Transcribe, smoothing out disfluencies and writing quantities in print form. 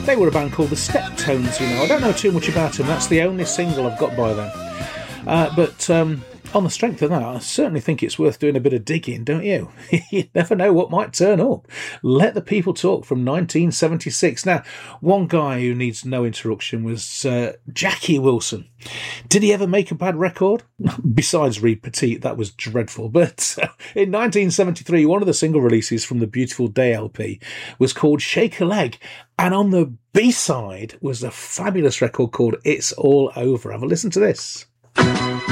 They were a band called the Steptones, I don't know too much about them. That's the only single I've got by them. But on the strength of that, I certainly think it's worth doing a bit of digging, don't you? You never know what might turn up. Let the People Talk from 1976. Now, one guy who needs no introduction was Jackie Wilson. Did he ever make a bad record? Besides Reed Petite, that was dreadful. But in 1973, one of the single releases from the Beautiful Day LP was called Shake a Leg. And on the B-side was a fabulous record called It's All Over. Have a listen to this.